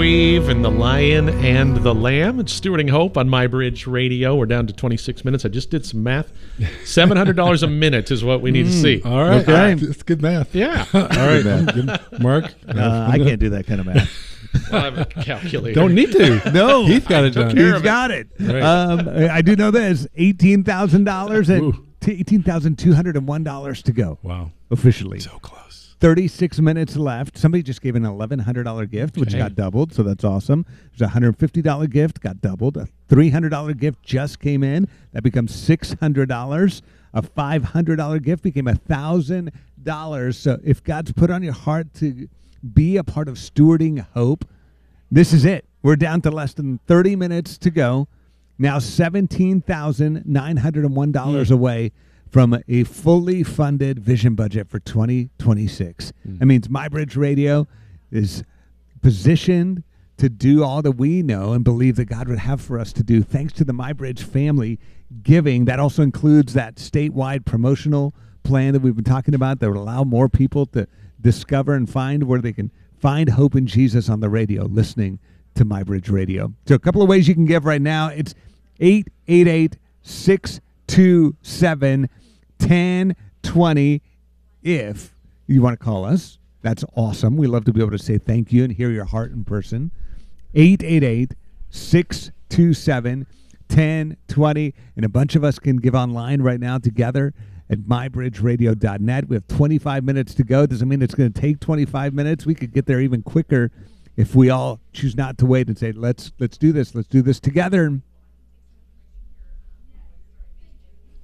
grave and the lion and the lamb. It's Stewart and Hope on MyBridge Radio. We're down to 26 minutes. I just did some math. $700 a minute is what we need to see. All right. Okay. That's good math. Yeah. All right. Mark? I can't do that kind of math. Well, I have a calculator. Don't need to. No. Heath got it done. He's got it. Right. I do know this. $18,000 and Ooh. $18,201 to go. Wow. Officially. So close. 36 minutes left. Somebody just gave an $1,100 gift, which Okay. got doubled, so that's awesome. There's a $150 gift, got doubled. A $300 gift just came in. That becomes $600. A $500 gift became $1,000. So if God's put on your heart to be a part of stewarding hope, this is it. We're down to less than 30 minutes to go. Now $17,901 away from a fully funded vision budget for 2026. That means MyBridge Radio is positioned to do all that we know and believe that God would have for us to do, thanks to the MyBridge family giving. That also includes that statewide promotional plan that we've been talking about that would allow more people to discover and find where they can find hope in Jesus on the radio, listening to MyBridge Radio. So a couple of ways you can give right now. It's 888-627-1020 if you want to call us. That's awesome. We love to be able to say thank you and hear your heart in person. 888-627-1020. And a bunch of us can give online right now together at mybridgeradio.net. We have 25 minutes to go. Doesn't mean it's going to take 25 minutes. We could get there even quicker if we all choose not to wait and say, let's do this. Let's do this together.